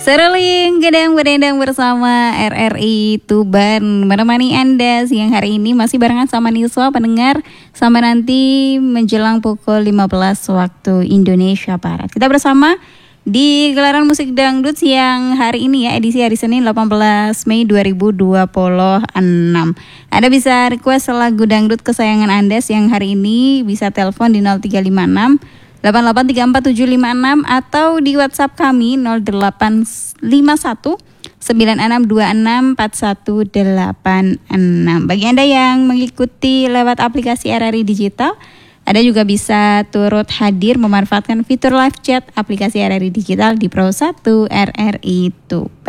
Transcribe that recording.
Seruling Gedang Berdendang bersama RRI Tuban menemani Anda siang hari ini masih barengan sama Niswa pendengar sampai nanti menjelang pukul 15 waktu Indonesia Barat. Kita bersama di gelaran musik dangdut siang hari ini ya, edisi hari Senin 18 Mei 2026. Anda bisa request lagu dangdut kesayangan Anda siang hari ini, bisa telepon di 0356 8834 atau di WhatsApp kami 0851 9626 4186. Bagi Anda yang mengikuti lewat aplikasi RRI Digital, Anda juga bisa turut hadir memanfaatkan fitur live chat aplikasi RRI Digital di Pro 1 RRI Tuban.